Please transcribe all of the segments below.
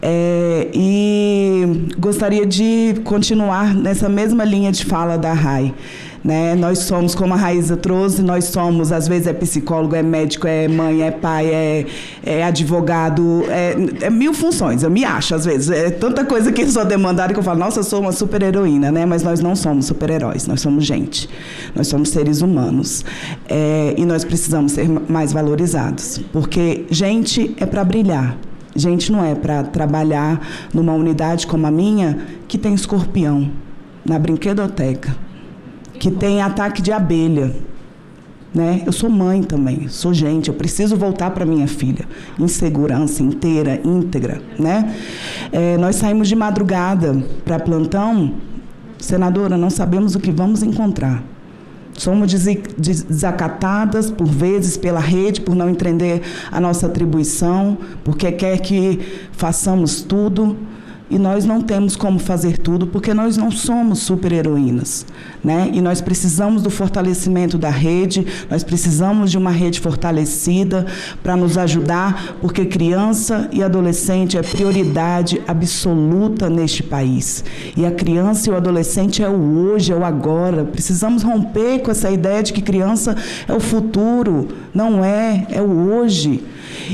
E gostaria de continuar nessa mesma linha de fala da Rai. Né? Nós somos, como a Raíza trouxe, nós somos, às vezes é psicólogo, é médico, é mãe, é pai, é advogado, é mil funções, eu me acho, às vezes. É tanta coisa que eu sou demandada que eu falo, nossa, eu sou uma super-heroína, né? Mas nós não somos super-heróis, nós somos gente, nós somos seres humanos. E nós precisamos ser mais valorizados, porque gente é para brilhar. Gente não é para trabalhar numa unidade como a minha, que tem escorpião, na brinquedoteca, que tem ataque de abelha. Né? Eu sou mãe também, sou gente, eu preciso voltar para minha filha, em segurança, inteira, íntegra. Né? Nós saímos de madrugada para plantão, senadora, não sabemos o que vamos encontrar. Somos desacatadas, por vezes, pela rede, por não entender a nossa atribuição, porque quer que façamos tudo, e nós não temos como fazer tudo, porque nós não somos super-heroínas. Né? E nós precisamos do fortalecimento da rede, nós precisamos de uma rede fortalecida para nos ajudar, porque criança e adolescente é prioridade absoluta neste país. E a criança e o adolescente é o hoje, é o agora. Precisamos romper com essa ideia de que criança é o futuro. Não é, é o hoje.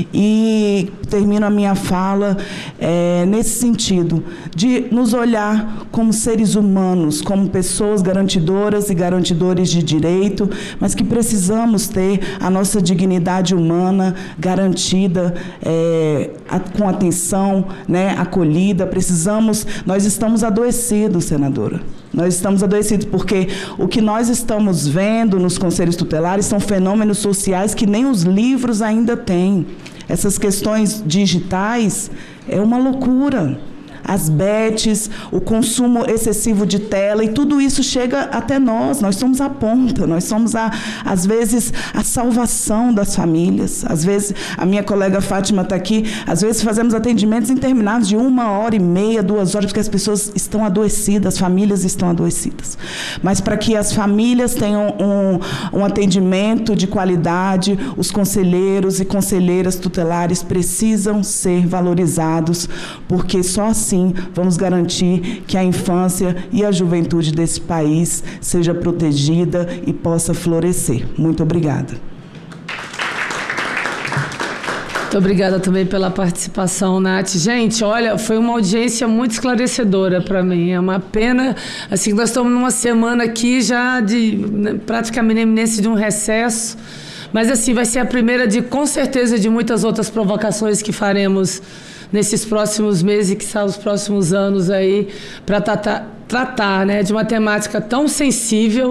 E termino a minha fala nesse sentido, de nos olhar como seres humanos, como pessoas garantidoras e garantidores de direito, mas que precisamos ter a nossa dignidade humana garantida, com atenção, né, acolhida. Nós estamos adoecidos, senadora. Nós estamos adoecidos porque o que nós estamos vendo nos conselhos tutelares são fenômenos sociais que nem os livros ainda têm. Essas questões digitais é uma loucura. As bets, o consumo excessivo de tela, e tudo isso chega até nós. Nós somos a ponta, nós somos, às vezes, a salvação das famílias. Às vezes, a minha colega Fátima está aqui, às vezes fazemos atendimentos intermináveis de 1h30, 2 horas, porque as pessoas estão adoecidas, as famílias estão adoecidas. Mas para que as famílias tenham um atendimento de qualidade, os conselheiros e conselheiras tutelares precisam ser valorizados, porque só assim vamos garantir que a infância e a juventude desse país seja protegida e possa florescer. Muito obrigada. Muito obrigada também pela participação, Nath. Gente, olha, foi uma audiência muito esclarecedora para mim. É uma pena, assim, nós estamos numa semana aqui já de praticamente iminência de um recesso, mas assim, vai ser a primeira de, com certeza, de muitas outras provocações que faremos nesses próximos meses e que são os próximos anos aí, para tratar, né, de uma temática tão sensível,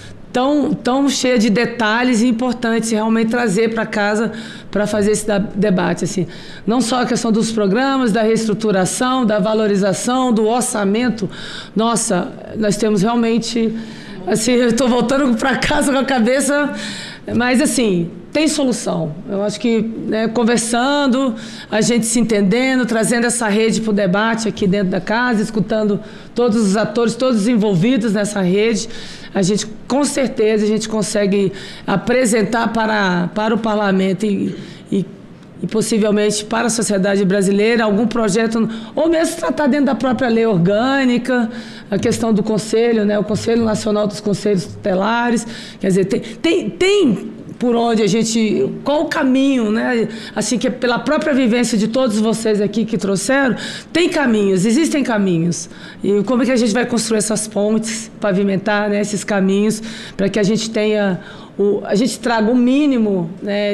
tão cheia de detalhes e importantes, realmente trazer para casa para fazer esse debate. Assim. Não só a questão dos programas, da reestruturação, da valorização, do orçamento. Nossa, nós temos realmente... Assim, eu estou voltando para casa com a cabeça... Mas, assim, tem solução. Eu acho que, né, conversando, a gente se entendendo, trazendo essa rede para o debate aqui dentro da casa, escutando todos os atores, todos os envolvidos nessa rede, a gente, com certeza, a gente consegue apresentar para o parlamento e possivelmente para a sociedade brasileira algum projeto, ou mesmo tratar dentro da própria lei orgânica, a questão do conselho, né, o Conselho Nacional dos Conselhos Tutelares. Quer dizer, tem por onde a gente... Qual o caminho, né? Assim, que pela própria vivência de todos vocês aqui que trouxeram, tem caminhos, existem caminhos. E como é que a gente vai construir essas pontes, pavimentar, né, esses caminhos, para que a gente tenha... a gente traga o mínimo, né,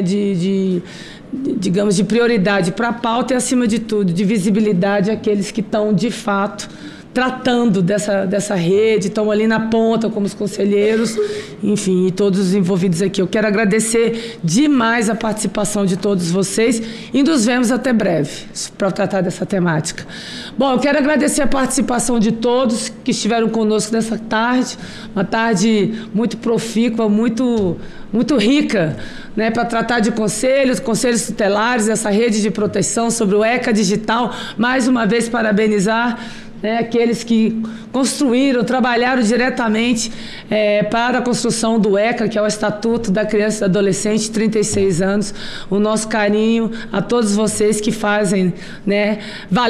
digamos, de prioridade para a pauta e, acima de tudo, de visibilidade àqueles que estão, de fato, tratando dessa rede, estão ali na ponta, como os conselheiros, enfim, e todos os envolvidos aqui. Eu quero agradecer demais a participação de todos vocês e nos vemos até breve para tratar dessa temática. Bom, eu quero agradecer a participação de todos que estiveram conosco nessa tarde, uma tarde muito profícua, muito rica, né, para tratar de conselhos tutelares, essa rede de proteção sobre o ECA Digital. Mais uma vez, parabenizar, né, aqueles que construíram, trabalharam diretamente para a construção do ECA, que é o Estatuto da Criança e do Adolescente, 36 anos. O nosso carinho a todos vocês que fazem, né,